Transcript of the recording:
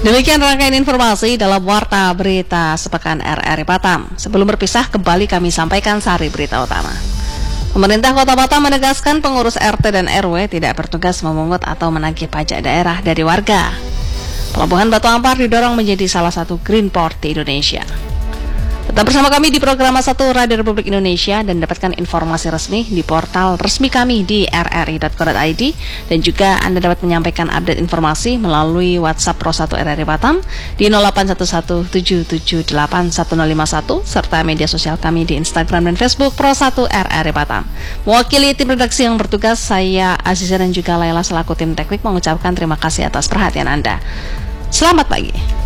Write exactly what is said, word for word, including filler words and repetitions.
Demikian rangkaian informasi dalam Warta Berita Sepekan R R I Batam. Sebelum berpisah, kembali kami sampaikan sari berita utama. Pemerintah Kota Batam menegaskan pengurus R T dan R W tidak bertugas memungut atau menagih pajak daerah dari warga. Pelabuhan Batu Ampar didorong menjadi salah satu green port di Indonesia. Tetap bersama kami di program satu Radio Republik Indonesia dan dapatkan informasi resmi di portal resmi kami di r r i dot co dot i d, dan juga Anda dapat menyampaikan update informasi melalui WhatsApp Pro satu R R I Batam di nol delapan satu satu tujuh tujuh delapan satu nol lima satu serta media sosial kami di Instagram dan Facebook Pro satu R R I Batam. Mewakili tim redaksi yang bertugas, saya Aziza dan juga Laila selaku tim teknik mengucapkan terima kasih atas perhatian Anda. Selamat pagi.